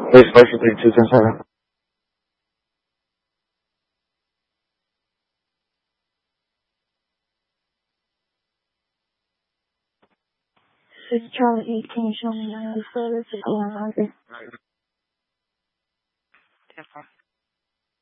Please special 3277. This is Charlie 18, show me 9 service at 100.